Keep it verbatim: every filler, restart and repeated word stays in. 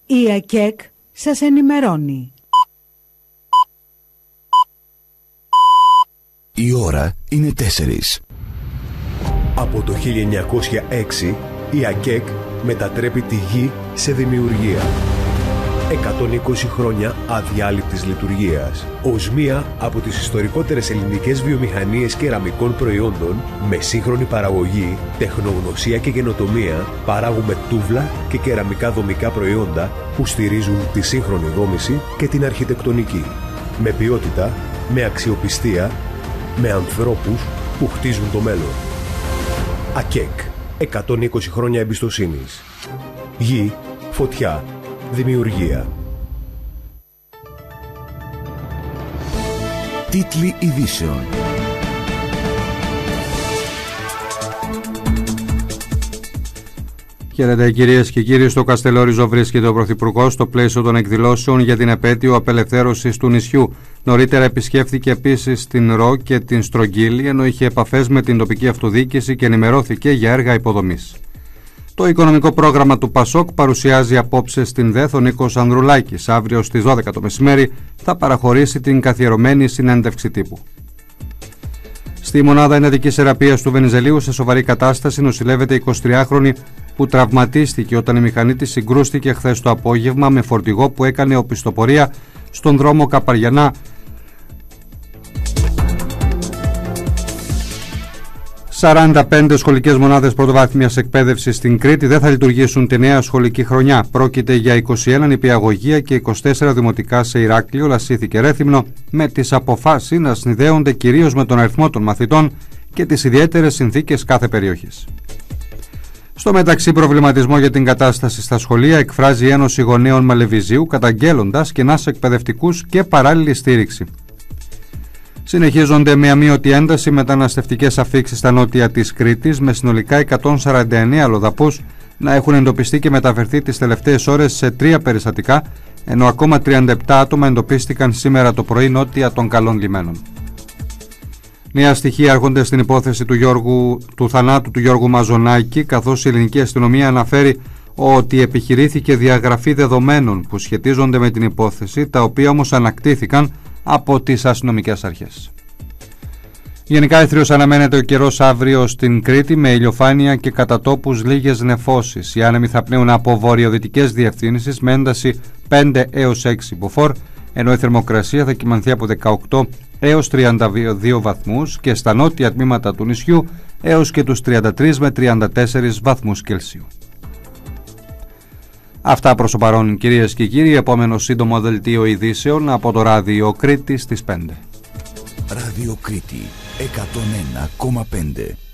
Η ΑΚΕΚ σας ενημερώνει. Η ώρα είναι τέσσερις. Από το χίλια εννιακόσια έξι η ΑΚΕΚ μετατρέπει τη γη σε δημιουργία. εκατόν είκοσι χρόνια αδιάλειπτης λειτουργίας. Ως μία από τις ιστορικότερες ελληνικές βιομηχανίες κεραμικών προϊόντων, με σύγχρονη παραγωγή, τεχνογνωσία και καινοτομία, παράγουμε τούβλα και κεραμικά δομικά προϊόντα που στηρίζουν τη σύγχρονη δόμηση και την αρχιτεκτονική. Με ποιότητα, με αξιοπιστία, με ανθρώπους που χτίζουν το μέλλον. ΑΚΕΚ. εκατόν είκοσι χρόνια εμπιστοσύνης. Γη, φωτιά, δημιουργία. Τίτλοι ειδήσεων. Χαίρετε κυρίες και κύριοι, στο Καστελόριζο βρίσκεται ο Πρωθυπουργός στο πλαίσιο των εκδηλώσεων για την επέτειο απελευθέρωσης του νησιού. Νωρίτερα επισκέφθηκε επίσης την Ρο και την Στρογγύλη, ενώ είχε επαφές με την τοπική αυτοδιοίκηση και ενημερώθηκε για έργα υποδομής. Το οικονομικό πρόγραμμα του ΠΑΣΟΚ παρουσιάζει απόψε στην ΔΕΘ ο Νίκος Ανδρουλάκης. Αύριο στις δώδεκα το μεσημέρι θα παραχωρήσει την καθιερωμένη συνέντευξη τύπου. Στη μονάδα ενεδικής θεραπείας του Βενιζελίου σε σοβαρή κατάσταση νοσηλεύεται η εικοσιτριάχρονη που τραυματίστηκε όταν η μηχανή της συγκρούστηκε χθες το απόγευμα με φορτηγό που έκανε οπισθοπορία στον δρόμο Καπαριανά. σαράντα πέντε σχολικές μονάδες πρωτοβάθμιας εκπαίδευσης στην Κρήτη δεν θα λειτουργήσουν τη νέα σχολική χρονιά. Πρόκειται για είκοσι ένα νηπιαγωγεία και είκοσι τέσσερα δημοτικά σε Ηράκλειο, Λασίθι και Ρέθυμνο, με τις αποφάσεις να συνδέονται κυρίως με τον αριθμό των μαθητών και τις ιδιαίτερες συνθήκες κάθε περιοχής. Στο μεταξύ, προβληματισμό για την κατάσταση στα σχολεία εκφράζει η Ένωση Γονέων Μαλεβιζίου, καταγγέλλοντας κενάς εκπαιδευτικούς και παράλληλη στήριξη. Συνεχίζονται με αμείωτη ένταση μεταναστευτικές αφήξεις στα νότια της Κρήτης, με συνολικά εκατόν σαράντα εννέα αλλοδαπούς να έχουν εντοπιστεί και μεταφερθεί τις τελευταίες ώρες σε τρία περιστατικά, ενώ ακόμα τριάντα επτά άτομα εντοπίστηκαν σήμερα το πρωί νότια των Καλών Λιμένων. Νέα στοιχεία έρχονται στην υπόθεση του, Γιώργου, του θανάτου του Γιώργου Μαζονάκη, καθώς η ελληνική αστυνομία αναφέρει ότι επιχειρήθηκε διαγραφή δεδομένων που σχετίζονται με την υπόθεση, τα οποία όμως ανακτήθηκαν από τις αστυνομικές αρχές. Γενικά αίθριος αναμένεται ο καιρός αύριο στην Κρήτη, με ηλιοφάνεια και κατά τόπους λίγες νεφώσεις. Οι άνεμοι θα πνέουν από βορειοδυτικές διευθύνσεις με ένταση πέντε έως έξι μποφόρ, ενώ η θερμοκρασία θα κυμανθεί από δεκαοκτώ έως τριάντα δύο βαθμούς και στα νότια τμήματα του νησιού έως και τους τριάντα τρεις με τριάντα τέσσερις βαθμούς Κελσίου. Αυτά προς το παρόν, κυρίες και κύριοι. Επόμενο σύντομο δελτίο ειδήσεων από το Ράδιο Κρήτη στις πέντε. Ράδιο Κρήτη εκατόν ένα κόμμα πέντε.